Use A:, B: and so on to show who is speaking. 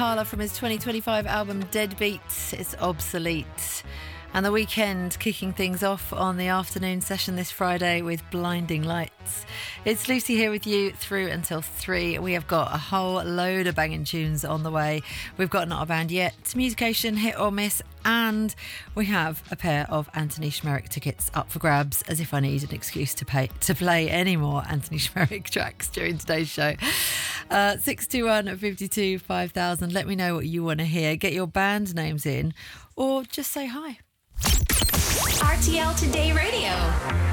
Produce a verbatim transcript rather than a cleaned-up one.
A: Carla from his twenty twenty-five album Deadbeat. It's Obsolete. And The Weeknd kicking things off on the afternoon session this Friday with Blinding Lights. It's Lucy here with you through until three. We have got a whole load of banging tunes on the way. We've got Not a Band Yet, Musication, Hit or Miss, and we have a pair of Anthony Schmerick tickets up for grabs, as if I need an excuse to pay to play any more Anthony Schmerick tracks during today's show. Uh, six two one, five two, five thousand. Let me know what you want to hear. Get your band names in or just say hi.
B: R T L Today Radio.